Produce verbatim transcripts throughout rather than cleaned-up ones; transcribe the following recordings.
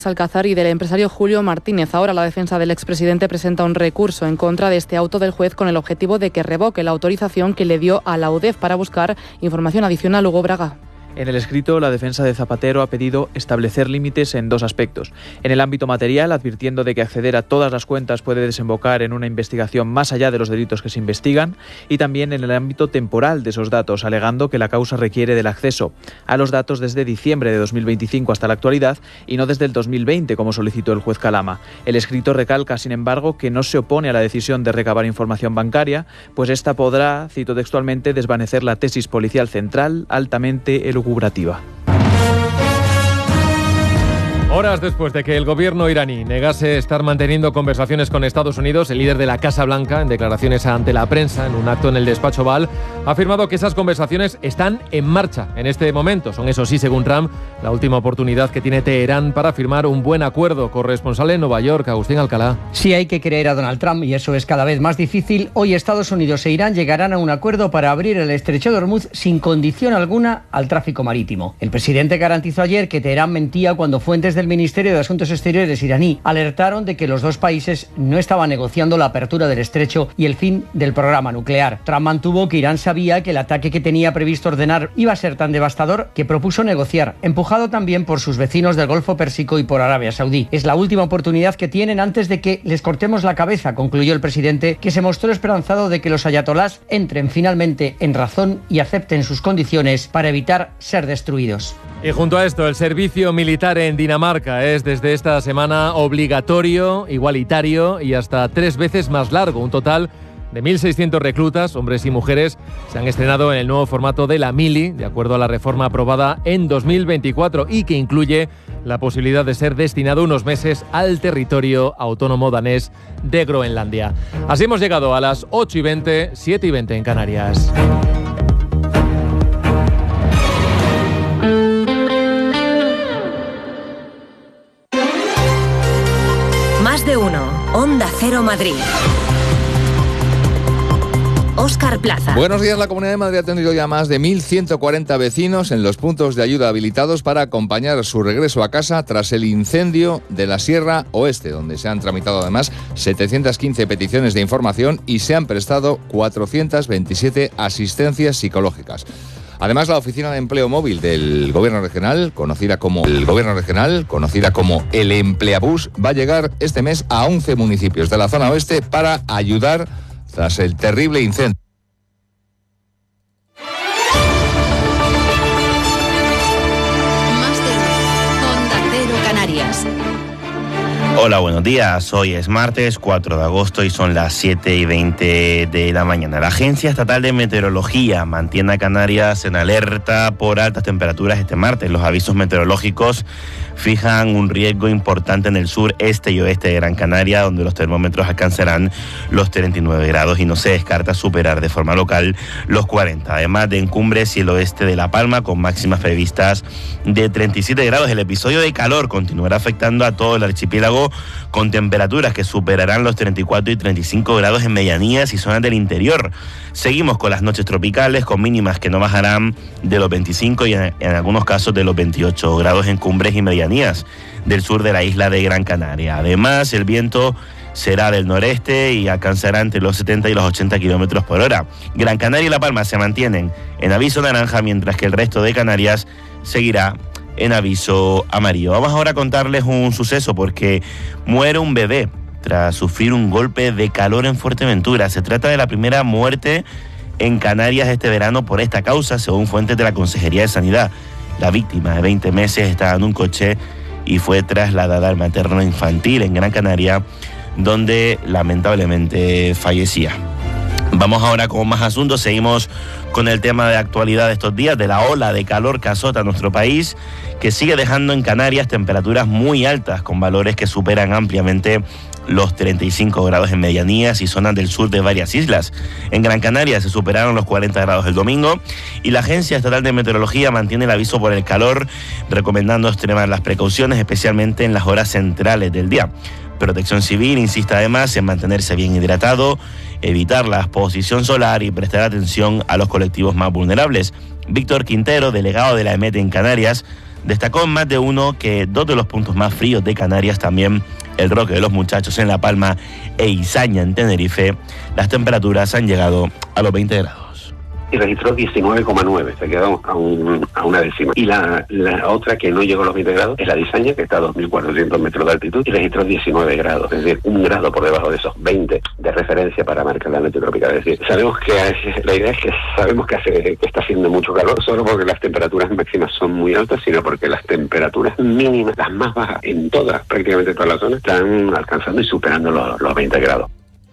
Alcázar y del empresario Julio Martínez. Ahora la defensa del expresidente presenta un recurso en contra de este auto del juez con el objetivo de que revoque la autorización que le dio a la UDEF para buscar información adicional. Hugo Braga. En el escrito, la defensa de Zapatero ha pedido establecer límites en dos aspectos. En el ámbito material, advirtiendo de que acceder a todas las cuentas puede desembocar en una investigación más allá de los delitos que se investigan, y también en el ámbito temporal de esos datos, alegando que la causa requiere del acceso a los datos desde diciembre de dos mil veinticinco hasta la actualidad y no desde el dos mil veinte, como solicitó el juez Calama. El escrito recalca, sin embargo, que no se opone a la decisión de recabar información bancaria, pues esta podrá, cito textualmente, desvanecer la tesis policial central altamente elucubrativa. Horas después de que el gobierno iraní negase estar manteniendo conversaciones con Estados Unidos, el líder de la Casa Blanca, en declaraciones ante la prensa en un acto en el despacho Oval, ha afirmado que esas conversaciones están en marcha en este momento. Son, eso sí, según Trump, la última oportunidad que tiene Teherán para firmar un buen acuerdo. Corresponsal en Nueva York, Agustín Alcalá. Sí, hay que creer a Donald Trump y eso es cada vez más difícil. Hoy Estados Unidos e Irán llegarán a un acuerdo para abrir el estrecho de Hormuz sin condición alguna al tráfico marítimo. El presidente garantizó ayer que Teherán mentía cuando fuentes de El Ministerio de Asuntos Exteriores iraní alertaron de que los dos países no estaban negociando la apertura del estrecho y el fin del programa nuclear. Trump mantuvo que Irán sabía que el ataque que tenía previsto ordenar iba a ser tan devastador que propuso negociar, empujado también por sus vecinos del Golfo Pérsico y por Arabia Saudí. Es la última oportunidad que tienen antes de que les cortemos la cabeza, concluyó el presidente, que se mostró esperanzado de que los ayatolás entren finalmente en razón y acepten sus condiciones para evitar ser destruidos. Y junto a esto, el servicio militar en Dinamarca es desde esta semana obligatorio, igualitario y hasta tres veces más largo. Un total de mil seiscientos reclutas, hombres y mujeres, se han estrenado en el nuevo formato de la mili, de acuerdo a la reforma aprobada en dos mil veinticuatro y que incluye la posibilidad de ser destinado unos meses al territorio autónomo danés de Groenlandia. Así hemos llegado a las ocho y veinte, siete y veinte en Canarias. Más de uno. Onda Cero Madrid. Óscar Plaza. Buenos días. La Comunidad de Madrid ha tenido ya más de mil ciento cuarenta vecinos en los puntos de ayuda habilitados para acompañar su regreso a casa tras el incendio de la Sierra Oeste, donde se han tramitado además setecientas quince peticiones de información y se han prestado cuatrocientas veintisiete asistencias psicológicas. Además, la Oficina de Empleo Móvil del Gobierno Regional, conocida como el Gobierno Regional, conocida como el Empleabús, va a llegar este mes a once municipios de la zona oeste para ayudar tras el terrible incendio. Más de uno. Onda Cero Canarias. Hola, buenos días. Hoy es martes cuatro de agosto y son las siete y veinte de la mañana. La Agencia Estatal de Meteorología mantiene a Canarias en alerta por altas temperaturas este martes. Los avisos meteorológicos fijan un riesgo importante en el sur, este y oeste de Gran Canaria, donde los termómetros alcanzarán los treinta y nueve grados y no se descarta superar de forma local los cuarenta. Además de en cumbres y el oeste de La Palma, con máximas previstas de treinta y siete grados. El episodio de calor continuará afectando a todo el archipiélago, con temperaturas que superarán los treinta y cuatro y treinta y cinco grados en medianías y zonas del interior. Seguimos con las noches tropicales, con mínimas que no bajarán de los veinticinco y en, en algunos casos de los veintiocho grados en cumbres y medianías del sur de la isla de Gran Canaria. Además, el viento será del noreste y alcanzará entre los setenta y los ochenta kilómetros por hora. Gran Canaria y La Palma se mantienen en aviso naranja, mientras que el resto de Canarias seguirá en aviso amarillo. Vamos ahora a contarles un suceso, porque muere un bebé tras sufrir un golpe de calor en Fuerteventura. Se trata de la primera muerte en Canarias este verano por esta causa, según fuentes de la Consejería de Sanidad. La víctima, de veinte meses, estaba en un coche y fue trasladada al materno infantil en Gran Canaria, donde lamentablemente fallecía. Vamos ahora con más asuntos. Seguimos con el tema de actualidad de estos días, de la ola de calor que azota nuestro país, que sigue dejando en Canarias temperaturas muy altas, con valores que superan ampliamente los treinta y cinco grados en medianías y zonas del sur de varias islas. En Gran Canaria se superaron los cuarenta grados el domingo y la Agencia Estatal de Meteorología mantiene el aviso por el calor, recomendando extremar las precauciones, especialmente en las horas centrales del día. Protección Civil insiste además en mantenerse bien hidratado, evitar la exposición solar y prestar atención a los colectivos más vulnerables. Víctor Quintero, delegado de la EMET en Canarias, Destacó en más de uno que dos de los puntos más fríos de Canarias, también el Roque de los Muchachos en La Palma e Izaña en Tenerife, las temperaturas han llegado a los veinte grados. Y registró diecinueve coma nueve, se quedó a, un, a una décima. Y la, la otra que no llegó a los veinte grados es la de Izaña, que está a dos mil cuatrocientos metros de altitud, y registró diecinueve grados, es decir, un grado por debajo de esos veinte de referencia para marcar la noche tropical. Es decir, sabemos que la idea es que sabemos que, hace, que está haciendo mucho calor, solo porque las temperaturas máximas son muy altas, sino porque las temperaturas mínimas, las más bajas en todas, prácticamente todas las zonas, están alcanzando y superando los, los veinte grados.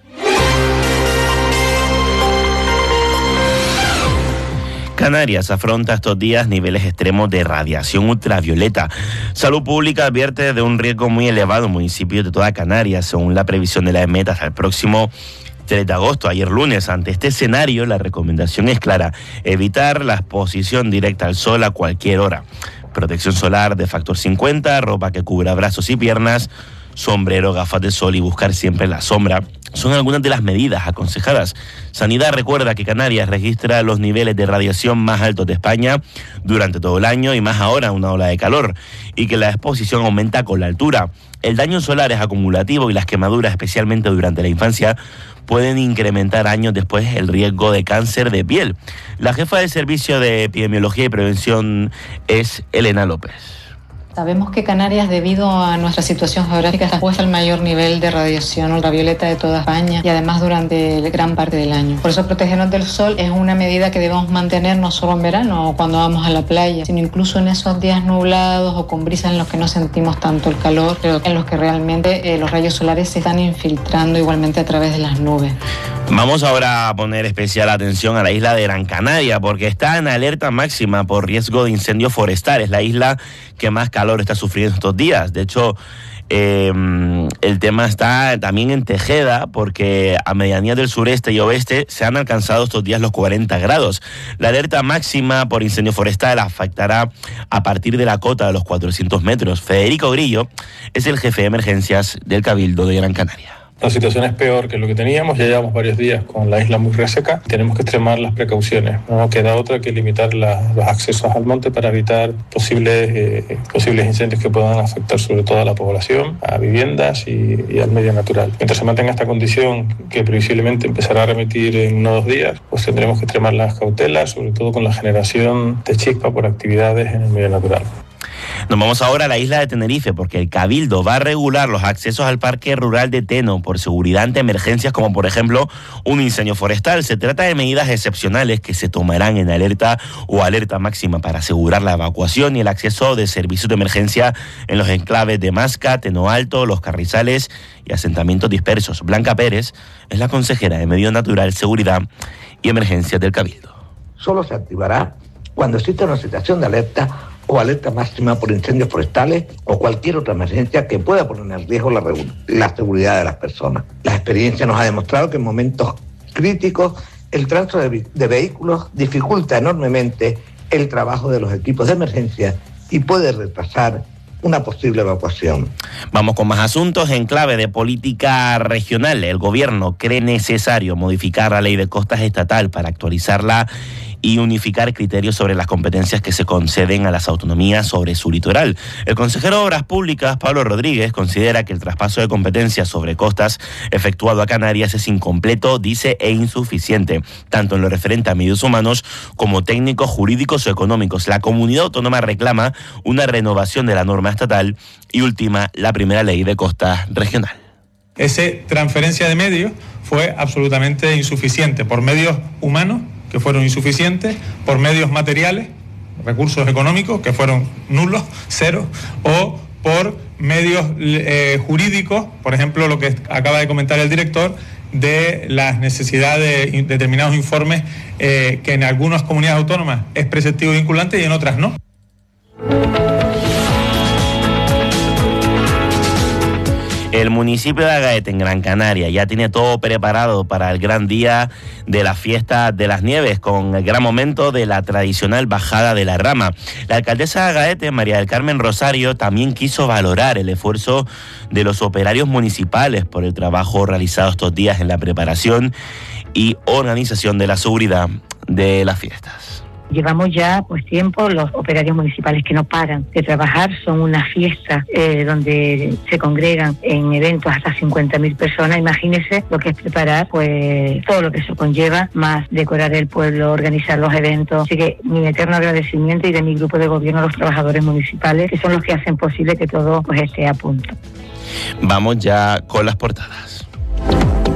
Canarias afronta estos días niveles extremos de radiación ultravioleta. Salud Pública advierte de un riesgo muy elevado en municipios de toda Canarias, según la previsión de la E M E T hasta el próximo tres de agosto, ayer lunes. Ante este escenario, la recomendación es clara: evitar la exposición directa al sol a cualquier hora. Protección solar de factor cincuenta, ropa que cubra brazos y piernas, sombrero, gafas de sol y buscar siempre la sombra son algunas de las medidas aconsejadas. Sanidad recuerda que Canarias registra los niveles de radiación más altos de España durante todo el año y más ahora una ola de calor, y que la exposición aumenta con la altura. El daño solar es acumulativo y las quemaduras, especialmente durante la infancia, pueden incrementar años después el riesgo de cáncer de piel. La jefa del Servicio de Epidemiología y Prevención es Elena López. Sabemos que Canarias, debido a nuestra situación geográfica, está expuesta al mayor nivel de radiación ultravioleta de toda España y además durante gran parte del año. Por eso protegernos del sol es una medida que debemos mantener no solo en verano o cuando vamos a la playa, sino incluso en esos días nublados o con brisas en los que no sentimos tanto el calor, pero en los que realmente eh, los rayos solares se están infiltrando igualmente a través de las nubes. Vamos ahora a poner especial atención a la isla de Gran Canaria, porque está en alerta máxima por riesgo de incendios forestales, la isla que más calor está sufriendo estos días. De hecho, eh, el tema está también en Tejeda, porque a medianía del sureste y oeste se han alcanzado estos días los cuarenta grados. La alerta máxima por incendio forestal afectará a partir de la cota de los cuatrocientos metros. Federico Grillo es el jefe de emergencias del Cabildo de Gran Canaria. La situación es peor que lo que teníamos, ya llevamos varios días con la isla muy reseca, tenemos que extremar las precauciones, no queda otra que limitar la, los accesos al monte para evitar posibles, eh, posibles incendios que puedan afectar sobre todo a la población, a viviendas y, y al medio natural. Mientras se mantenga esta condición, que previsiblemente empezará a remitir en unos dos días, pues tendremos que extremar las cautelas, sobre todo con la generación de chispa por actividades en el medio natural. Nos vamos ahora a la isla de Tenerife, porque el Cabildo va a regular los accesos al Parque Rural de Teno por seguridad ante emergencias como por ejemplo un incendio forestal. Se trata de medidas excepcionales que se tomarán en alerta o alerta máxima para asegurar la evacuación y el acceso de servicios de emergencia en los enclaves de Masca, Teno Alto, Los Carrizales y asentamientos dispersos. Blanca Pérez es la consejera de Medio Natural, Seguridad y Emergencias del Cabildo. Solo se activará cuando exista una situación de alerta o alerta máxima por incendios forestales o cualquier otra emergencia que pueda poner en riesgo la, la seguridad de las personas. La experiencia nos ha demostrado que en momentos críticos el tránsito de, de vehículos dificulta enormemente el trabajo de los equipos de emergencia y puede retrasar una posible evacuación. Vamos con más asuntos. En clave de política regional, el gobierno cree necesario modificar la ley de costas estatal para actualizarla y unificar criterios sobre las competencias que se conceden a las autonomías sobre su litoral. El consejero de Obras Públicas, Pablo Rodríguez, considera que el traspaso de competencias sobre costas efectuado a Canarias es incompleto, dice, e insuficiente, tanto en lo referente a medios humanos como técnicos, jurídicos o económicos. La comunidad autónoma reclama una renovación de la norma estatal y última, la primera ley de costas regional. Esa transferencia de medios fue absolutamente insuficiente por medios humanos, que fueron insuficientes, por medios materiales, recursos económicos, que fueron nulos, cero, o por medios eh, jurídicos, por ejemplo, lo que acaba de comentar el director, de las necesidades de determinados informes eh, que en algunas comunidades autónomas es preceptivo y vinculante y en otras no. El municipio de Agaete, en Gran Canaria, ya tiene todo preparado para el gran día de la fiesta de las nieves, con el gran momento de la tradicional bajada de la rama. La alcaldesa de Agaete, María del Carmen Rosario, también quiso valorar el esfuerzo de los operarios municipales por el trabajo realizado estos días en la preparación y organización de la seguridad de las fiestas. Llevamos ya pues tiempo, los operarios municipales que no paran de trabajar, son una fiesta eh, donde se congregan en eventos hasta cincuenta mil personas. Imagínense lo que es preparar pues todo lo que eso conlleva, más decorar el pueblo, organizar los eventos. Así que mi eterno agradecimiento y de mi grupo de gobierno a los trabajadores municipales, que son los que hacen posible que todo pues esté a punto. Vamos ya con las portadas.